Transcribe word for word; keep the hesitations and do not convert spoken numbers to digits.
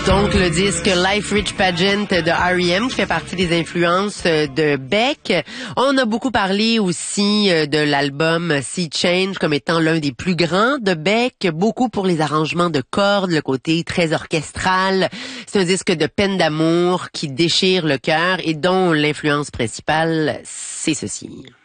Donc, le disque Life Rich Pageant de R E M qui fait partie des influences de Beck. On a beaucoup parlé aussi de l'album Sea Change comme étant l'un des plus grands de Beck, beaucoup pour les arrangements de cordes, le côté très orchestral. C'est un disque de peine d'amour qui déchire le cœur et dont l'influence principale, c'est ceci.